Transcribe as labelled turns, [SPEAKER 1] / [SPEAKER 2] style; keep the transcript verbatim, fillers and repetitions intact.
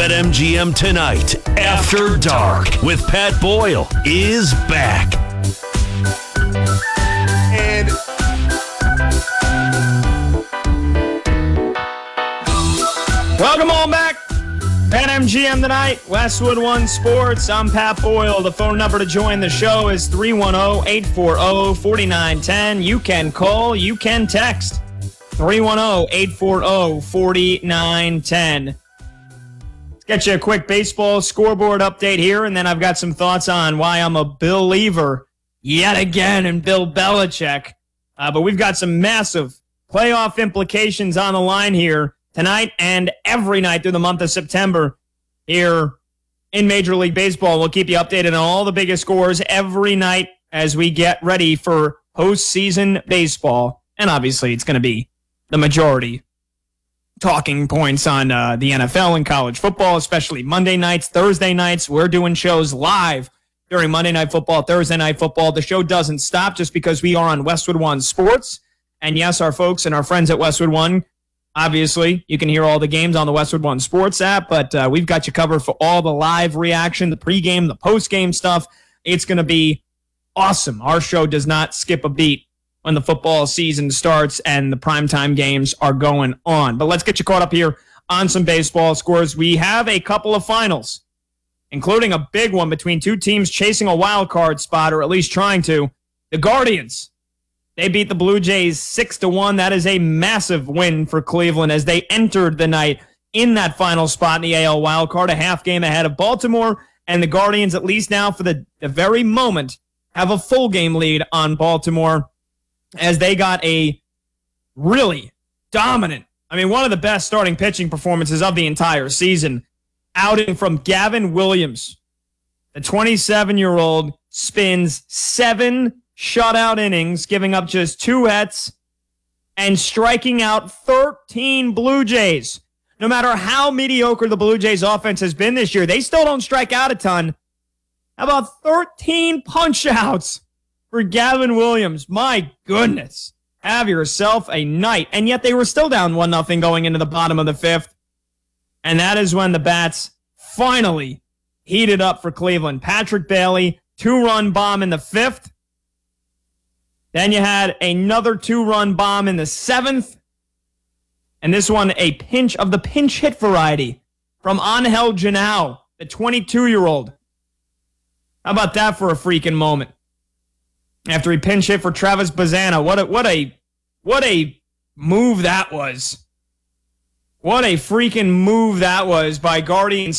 [SPEAKER 1] BetMGM Tonight After Dark with Pat Boyle is back.
[SPEAKER 2] And welcome on back. BetMGM Tonight, Westwood One Sports. I'm Pat Boyle. The phone number to join the show is three one zero, eight four zero, four nine one zero. You can call, you can text. three one zero, eight four zero, four nine one zero. Let's get you a quick baseball scoreboard update here, and then I've got some thoughts on why I'm a believer yet again in Bill Belichick. Uh, but we've got some massive playoff implications on the line here tonight and every night through the month of September here in Major League Baseball. We'll keep you updated on all the biggest scores every night as we get ready for postseason baseball. And obviously, it's going to be the majority talking points on uh, the N F L and college football, especially Monday nights, Thursday nights. We're doing shows live during Monday Night Football, Thursday Night Football. The show doesn't stop just because we are on Westwood One Sports. And yes, our folks and our friends at Westwood One, obviously, you can hear all the games on the Westwood One Sports app, but uh, we've got you covered for all the live reaction, the pregame, the postgame stuff. It's going to be awesome. Our show does not skip a beat when the football season starts and the primetime games are going on. But let's get you caught up here on some baseball scores. We have a couple of finals, including a big one between two teams chasing a wild card spot, or at least trying to. The Guardians, they beat the Blue Jays six to one. That is a massive win for Cleveland as they entered the night in that final spot in the A L wild card, a half game ahead of Baltimore. And the Guardians, at least now for the, the very moment, have a full game lead on Baltimore as they got a really dominant, I mean, one of the best starting pitching performances of the entire season, outing from Gavin Williams. The twenty-seven-year-old spins seven shutout innings, giving up just two hits and striking out thirteen Blue Jays. No matter how mediocre the Blue Jays offense has been this year, they still don't strike out a ton. How about thirteen punch-outs for Gavin Williams? My goodness. Have yourself a night. And yet they were still down one nothing going into the bottom of the fifth. And that is when the bats finally heated up for Cleveland. Patrick Bailey, two-run bomb in the fifth. Then you had another two-run bomb in the seventh. And this one, a pinch of the pinch hit variety from Angel Janao, the twenty-two-year-old. How about that for a freaking moment? After he pinch hit for Travis Bazzana. What a, what a, what a move that was. What a freaking move that was by Guardians